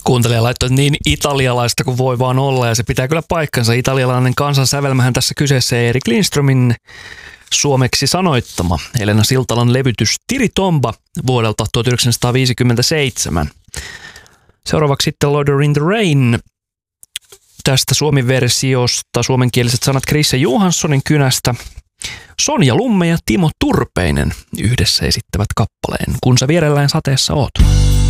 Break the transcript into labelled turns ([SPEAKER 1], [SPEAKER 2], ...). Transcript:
[SPEAKER 1] Kuuntelija laittoi niin italialaista kuin voi vaan olla, ja se pitää kyllä paikkansa. Italialainen kansansävelmähän tässä kyseessä Erik Lindströmin suomeksi sanoittama Helena Siltalan levytys Tiri Tomba vuodelta 1957. Seuraavaksi sitten Loader in the Rain. Tästä suomi-versiosta suomenkieliset sanat Chrisse Johanssonin kynästä. Sonja Lumme ja Timo Turpeinen yhdessä esittävät kappaleen Kun sä vierellään sateessa oot.